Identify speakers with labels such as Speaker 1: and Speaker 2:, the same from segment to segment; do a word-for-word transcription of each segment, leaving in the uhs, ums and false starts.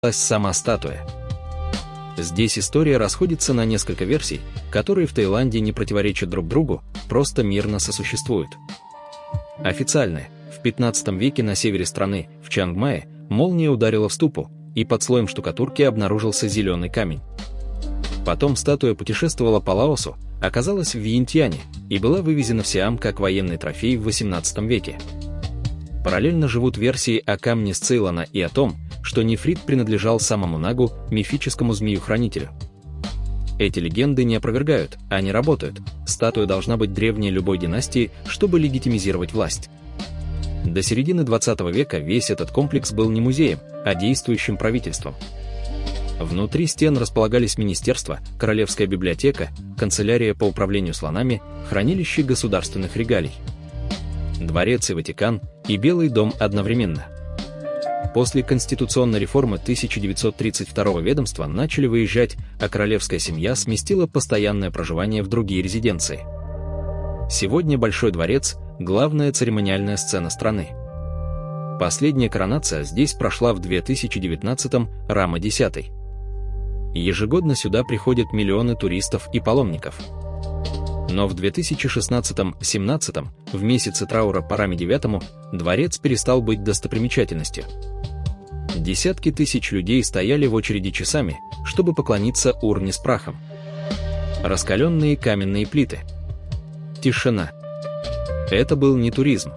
Speaker 1: сама статуя. Здесь история расходится на несколько версий, которые в Таиланде не противоречат друг другу, просто мирно сосуществуют. Официальная. В пятнадцатом веке на севере страны, в Чангмае, молния ударила в ступу, и под слоем штукатурки обнаружился зеленый камень. Потом статуя путешествовала по Лаосу, оказалась в Вьентьяне и была вывезена в Сиам как военный трофей в восемнадцатом веке. Параллельно живут версии о камне с Цейлона и о том, что нефрит принадлежал самому Нагу, мифическому змею-хранителю. Эти легенды не опровергают, они работают. Статуя должна быть древней любой династии, чтобы легитимизировать власть. До середины двадцатого века весь этот комплекс был не музеем, а действующим правительством. Внутри стен располагались министерства, королевская библиотека, канцелярия по управлению слонами, хранилище государственных регалий. Дворец и Ватикан, и Белый дом одновременно. После конституционной реформы тысяча девятьсот тридцать второго ведомства начали выезжать, а королевская семья сместила постоянное проживание в другие резиденции. Сегодня Большой дворец – главная церемониальная сцена страны. Последняя коронация здесь прошла в две тысячи девятнадцатом, Рама X. Ежегодно сюда приходят миллионы туристов и паломников. Но в две тысячи шестнадцатом-семнадцатом, в месяце траура по Раме девятому, дворец перестал быть достопримечательностью. Десятки тысяч людей стояли в очереди часами, чтобы поклониться урне с прахом. Раскаленные каменные плиты. Тишина. Это был не туризм.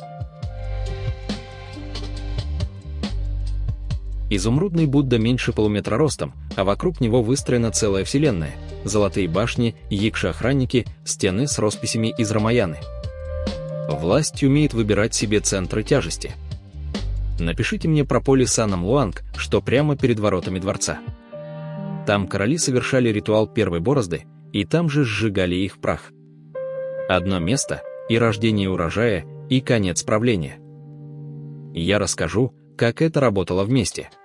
Speaker 1: Изумрудный Будда меньше полуметра ростом, а вокруг него выстроена целая вселенная. Золотые башни, якши-охранники, стены с росписями из Рамаяны. Власть умеет выбирать себе центры тяжести. Напишите мне про поле Санам-Луанг, что прямо перед воротами дворца. Там короли совершали ритуал первой борозды, и там же сжигали их в прах. Одно место – и рождение урожая, и конец правления. Я расскажу, как это работало вместе.